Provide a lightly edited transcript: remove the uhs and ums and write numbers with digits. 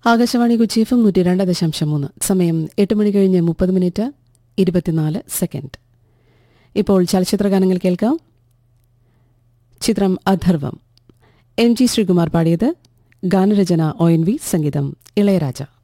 Akashvani Kochi FM 102.3. സമയം 8 മണി കഴിഞ്ഞ് 30 minute 24 second. ഇപ്പോൾ ചലച്ചിത്രഗാനങ്ങൾ കേൾക്കാം. ചിത്രം അഥർവം. MG ശ്രീകുമാർ പാടിയത്. ഗാനരചന ONV, സംഗീതം ഇളയരാജ.